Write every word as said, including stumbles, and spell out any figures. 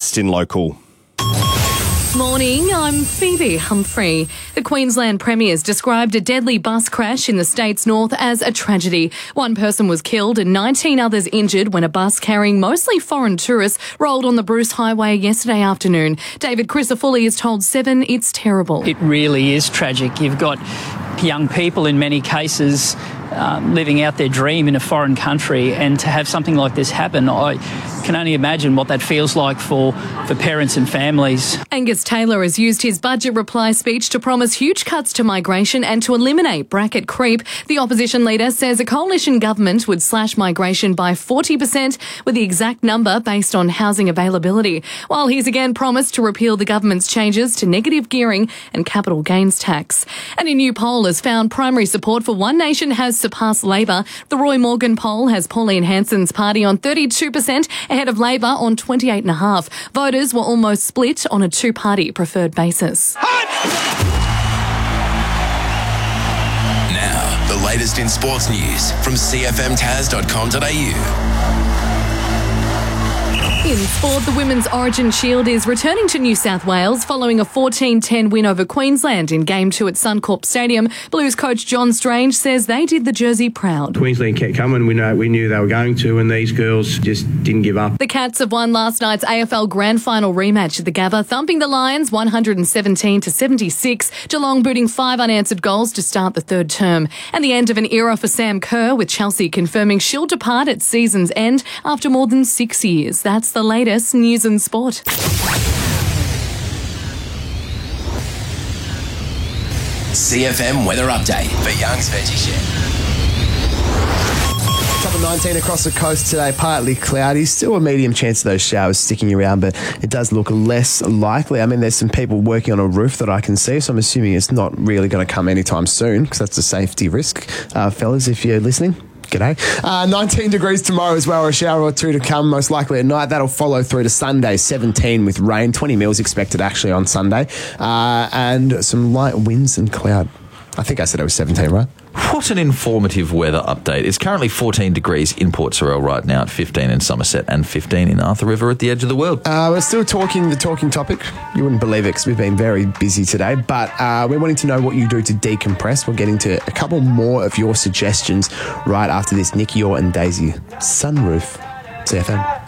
next in Local. Morning, I'm Phoebe Humphrey. The Queensland Premier's described a deadly bus crash in the state's north as a tragedy. One person was killed and nineteen others injured when a bus carrying mostly foreign tourists rolled on the Bruce Highway yesterday afternoon. David Crisafulli has told Seven it's terrible. It really is tragic. You've got young people in many cases uh, living out their dream in a foreign country, and to have something like this happen, I can only imagine what that feels like for, for parents and families. Angus Taylor has used his budget reply speech to promise huge cuts to migration and to eliminate bracket creep. The opposition leader says a coalition government would slash migration by forty percent, with the exact number based on housing availability, while he's again promised to repeal the government's changes to negative gearing and capital gains tax. And a new poll has found primary support for One Nation has surpassed Labor. The Roy Morgan poll has Pauline Hanson's party on thirty-two percent, ahead of Labor on twenty-eight point five percent. Voters were almost split on a two-party preferred basis. Now, the latest in sports news from c f m taz dot com dot a u. In sport, the Women's Origin Shield is returning to New South Wales following a fourteen ten win over Queensland in Game two at Suncorp Stadium. Blues coach John Strange says they did the Jersey proud. Queensland kept coming. We know we knew they were going to, and these girls just didn't give up. The Cats have won last night's A F L Grand Final rematch at the Gabba, thumping the Lions one hundred seventeen to seventy-six. Geelong booting five unanswered goals to start the third term. And the end of an era for Sam Kerr, with Chelsea confirming she'll depart at season's end after more than six years. That's the latest news and sport. C F M weather update for Young's Veggie Shed. Top of nineteen across the coast today, partly cloudy. Still a medium chance of those showers sticking around, but it does look less likely. I mean, there's some people working on a roof that I can see, so I'm assuming it's not really going to come anytime soon, because that's a safety risk. Uh, fellas, if you're listening, g'day. Uh, nineteen degrees tomorrow as well, a shower or two to come, most likely at night. That'll follow through to Sunday, seventeen with rain. twenty mils expected actually on Sunday. Uh, and some light winds and cloud. I think I said it was seventeen, right? What an informative weather update. It's currently fourteen degrees in Port Sorell right now, at fifteen in Somerset and fifteen in Arthur River at the edge of the world. Uh, we're still talking the talking topic. You wouldn't believe it because we've been very busy today, but uh, we're wanting to know what you do to decompress. We're getting to a couple more of your suggestions right after this. Nicky Orr and Daisy, Sunroof, C F M.